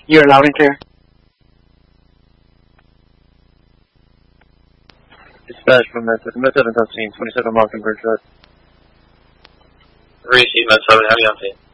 You're loud and clear. Dispatch from Med 7 touching 27 Mockingbird Road. Receive Med 7, how do you update?